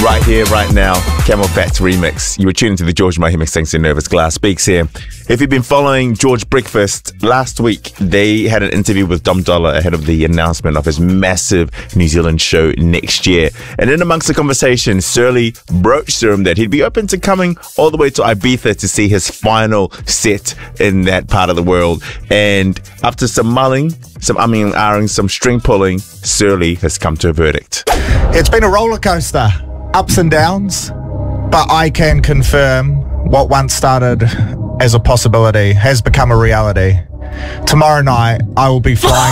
Right here, right now, Camel Fats remix. You were tuning to the George Mahi mix. Thanks to Nervous Glass Speaks here. If you've been following George Breakfast, last week they had an interview with Dom Dollar ahead of the announcement of his massive New Zealand show next year. And in amongst the conversation, Surly broached to him that he'd be open to coming all the way to Ibiza to see his final set in that part of the world. And after some mulling, some umming and ahhing, some string pulling, Surly has come to a verdict. It's been a roller coaster, ups and downs, but I can confirm what once started as a possibility has become a reality. Tomorrow night, I will be flying